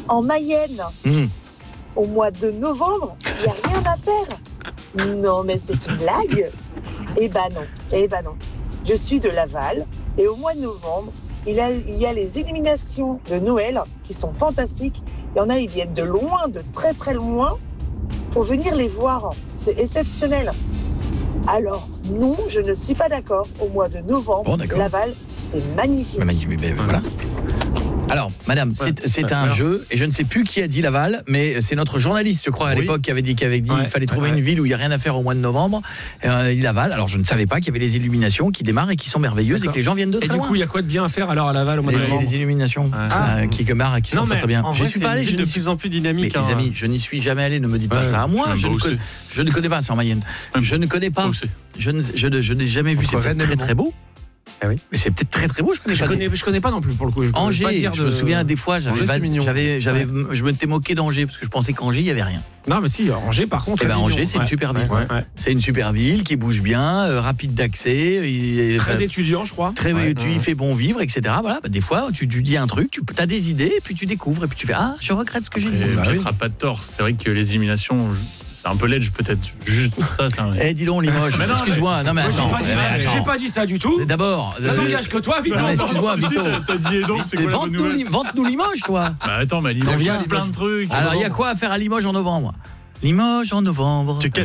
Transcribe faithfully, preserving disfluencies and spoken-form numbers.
en Mayenne, Mmh. au mois de novembre, il n'y a rien à faire. Non, mais c'est une blague. Eh ben non, eh ben non. Je suis de Laval et au mois de novembre, il y a, il y a les illuminations de Noël qui sont fantastiques. Il y en a, ils viennent de loin, de très très loin, pour venir les voir. C'est exceptionnel. Alors, non, je ne suis pas d'accord. Au mois de novembre, Bon, d'accord. Laval, c'est magnifique. Mais, mais, mais, voilà. Alors, madame, c'est, c'est ouais, un alors. jeu, et je ne sais plus qui a dit Laval, mais c'est notre journaliste, je crois, à Oui. l'époque, qui avait dit qu'il avait dit Ouais, qu'il fallait trouver ouais, une ouais. ville où il n'y a rien à faire au mois de novembre. Euh, il Laval. Alors, je ne savais pas qu'il y avait les illuminations qui démarrent et qui sont merveilleuses D'accord. et que les gens viennent de Et très du loin. coup, il y a quoi de bien à faire alors à Laval au mois de les, novembre? les illuminations Ah. euh, qui démarrent et qui sont Non, très mais très bien. en Je vrai, suis c'est pas allé, une je ville de n'y suis- plus en plus Mais dynamique. les hein. amis, je n'y suis jamais allé, ne me dites pas Ouais, ça à moi. je Je sais ne, pas où connais, je ne connais pas, c'est en Mayenne. Ouais. Je ne connais pas. Où c'est Je, ne, je, ne- je n'ai jamais vu. Entre C'est peut-être Rennes et très Le Mans. très beau. Ah oui. Mais c'est peut-être très très beau. Je connais Je pas. connais, je connais pas non plus pour le coup. Je peux pas Angers, dire je de- me souviens des fois, j'avais, Angers, c'est val- mignon. j'avais, j'avais, je m'étais moqué d'Angers parce que je pensais qu'Angers il y avait rien. Non, mais si, Angers par contre. Eh ben, est mignon. Angers, c'est une Ouais. super ville. Ouais, ouais. C'est une super ville qui bouge bien, euh, rapide d'accès, il est- Très euh, étudiant, je crois. très, Ouais. tu y fais bon vivre, et cetera. Voilà, bah, des fois, tu, tu dis un truc, tu as des idées, et puis tu découvres, et puis tu fais ah, je regrette ce que j'ai dit. Et Bah oui. peut-être pas de tort. C'est vrai que les illuminations, c'est un peu ledge peut-être. Juste ça, c'est un... Eh, dis donc, Limoges, Mais non, excuse-moi, non mais Moi, j'ai attends. pas dit eh, ça. attends. J'ai pas dit ça du tout. D'abord, Ça euh, n'engage que toi, Vito. non, mais excuse-moi, Vito. T'as dit et donc, c'est quoi la bonne Vente-nous, nouvelle? Li- vente-nous Limoges, toi. Bah attends, mais Limoges, viens, il y a plein de Limoges. trucs. Alors, il y a quoi à faire à Limoges en novembre? Limoges en novembre. Tu casses